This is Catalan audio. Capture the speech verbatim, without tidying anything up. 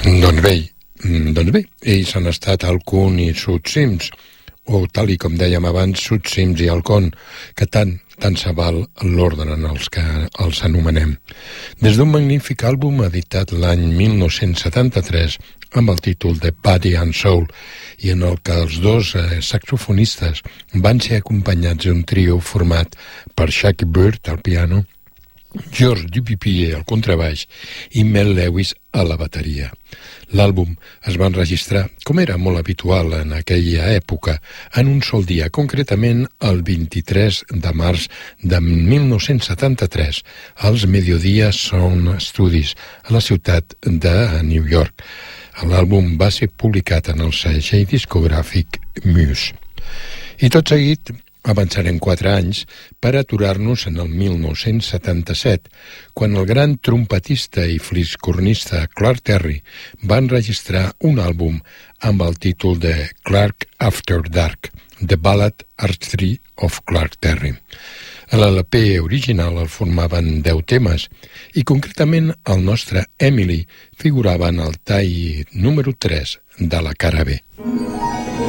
Doncs bé, doncs bé, ells han estat Alcun i Sud Sims, o tal i com dèiem abans, Sud Sims i Alcon, que tant, tant se val l'ordre en els que els anomenem. Des d'un magnífic àlbum editat l'any mil nou-cents setanta-tres amb el títol de Body and Soul, i en el que els dos eh, saxofonistes van ser acompanyats d'un trio format per Shaki Byrd al piano, George Dupupier al contrabaix i Mel Lewis a la bateria. L'àlbum es va enregistrar, com era molt habitual en aquella època, en un sol dia, concretament el vint-i-tres de març de mil nou-cents setanta-tres, als Mediodía Sound Studios, a la ciutat de New York. L'àlbum va ser publicat en el segell discogràfic Muse. I tot seguit avançarem quatre anys per aturar-nos en el mil nou-cents setanta-set, quan el gran trompetista i fliscornista Clark Terry va enregistrar un àlbum amb el títol de Clark After Dark, The Ballad Artistry of Clark Terry. A l'L P original el formaven deu temes i concretament el nostre Emily figurava en el tall número tres de la cara B.